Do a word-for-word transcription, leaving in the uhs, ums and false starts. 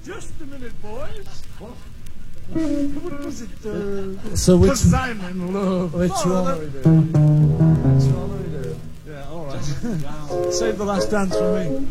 Just a minute, boys. What? What was it? Uh, So which, Cause I'm in love. which Oh, one that- are we doing? Which one are we doing? Yeah, all right. Save the last dance for me.